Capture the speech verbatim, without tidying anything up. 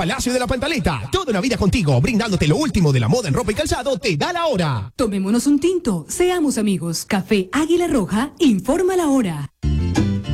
Palacio de la Pantaleta. Toda una vida contigo, brindándote lo último de la moda en ropa y calzado. Te da la hora. Tomémonos un tinto. Seamos amigos. Café Águila Roja informa la hora.